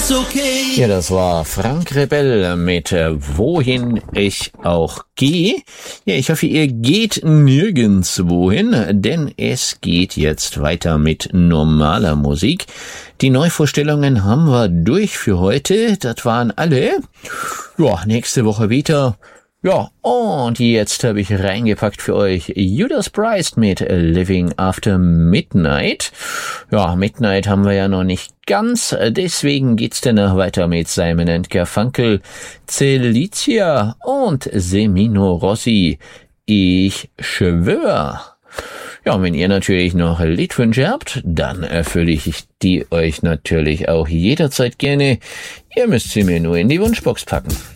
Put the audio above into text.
ist okay. Ja, das war Frank Rebell mit Wohin ich auch gehe. Ja, ich hoffe, ihr geht nirgends wohin, denn es geht jetzt weiter mit normaler Musik. Die Neuvorstellungen haben wir durch für heute. Das waren alle. Ja, nächste Woche wieder. Ja, und jetzt habe ich reingepackt für euch Judas Priest mit Living After Midnight. Ja, Midnight haben wir ja noch nicht ganz, deswegen geht's danach weiter mit Simon & Garfunkel, Celicia und Semino Rossi. Ich schwör. Ja, und wenn ihr natürlich noch Liedwünsche habt, dann erfülle ich die euch natürlich auch jederzeit gerne. Ihr müsst sie mir nur in die Wunschbox packen.